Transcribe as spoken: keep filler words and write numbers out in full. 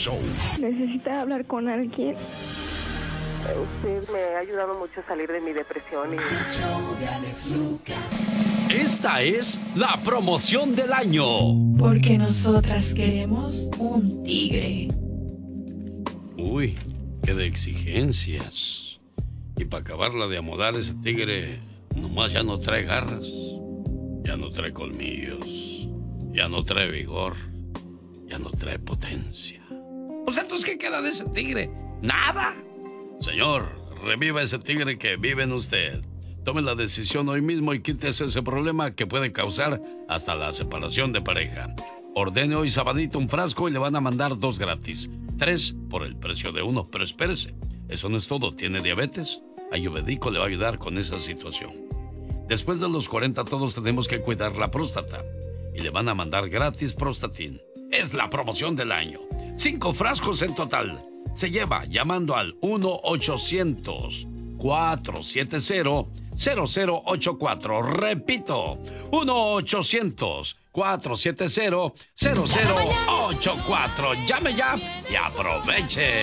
Show. Necesita hablar con alguien. Usted me ha ayudado mucho a salir de mi depresión. Y... Esta es la promoción del año. Porque nosotras queremos un tigre. Uy, qué de exigencias. Y para acabarla de amodar, ese tigre nomás ya no trae garras, ya no trae colmillos, ya no trae vigor, ya no trae potencia. O sea, entonces, ¿qué queda de ese tigre? ¡Nada! Señor, reviva ese tigre que vive en usted. Tome la decisión hoy mismo y quítese ese problema que puede causar hasta la separación de pareja. Ordene hoy sabadito un frasco y le van a mandar dos gratis. Tres por el precio de uno. Pero espérese, eso no es todo. ¿Tiene diabetes? Ayurvédico le va a ayudar con esa situación. Después de los cuarenta todos tenemos que cuidar la próstata. Y le van a mandar gratis Prostatin. Es la promoción del año. Cinco frascos en total. Se lleva llamando al uno ochocientos, cuatro siete cero, cero cero ocho cuatro. Repito, uno ochocientos, cuatro siete cero, cero cero ocho cuatro. Llame ya y aproveche.